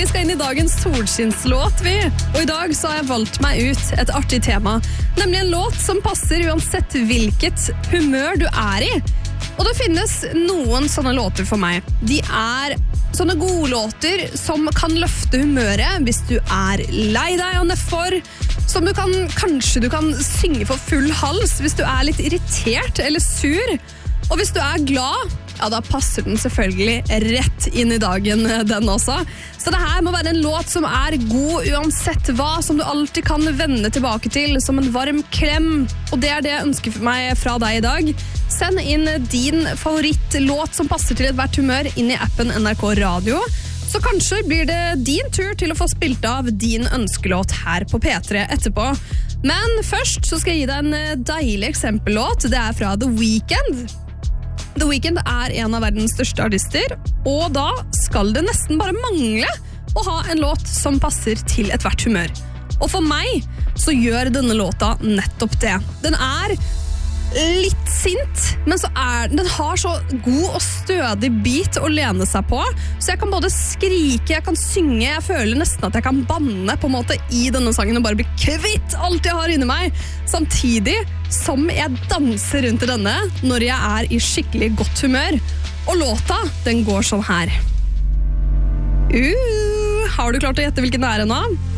vi skal inn i dagens solskinslåt, vi. Og i dag så har jeg valgt meg ut et artig tema, nemlig en låt som passer uansett hvilket humør du er i. Og det finnes noen sånne låter for meg. De er sånne gode låter som kan løfte humøret hvis du er lei deg og nedfor, som kanskje du kan synge for full hals hvis du er litt irritert eller sur. Og hvis du er glad, ja, da passer den selvfølgelig rett inn i dagen, den også. Så det her må være en låt som er god uansett hva, som du alltid kan vende tilbake til, som en varm klem. Og det er det jeg ønsker for meg fra deg i dag. Send inn din favorittlåt som passer til et hvert humør inn i appen NRK Radio. Så kanskje blir det din tur til å få spilt av din ønskelåt her på P3 etterpå. Men først så skal jeg gi deg en deilig eksempellåt. Det er fra The Weeknd. The Weeknd er en av verdens største artister, og da skal det nesten bare mangle å ha en låt som passer til et hvert humør. Og for meg så gjør denne låta nettopp det. Den er litt sint, men den har så god og stødig beat å lene seg på, så jeg kan både skrike, jeg kan synge, jeg føler nesten at jeg kan banne på en måte i denne sangen og bare bli kvitt alt jeg har inni meg, samtidig som jeg danser rundt i denne når jeg er i skikkelig godt humør. Og låta, den går sånn her. Har du klart å gjette hvilken det er nå?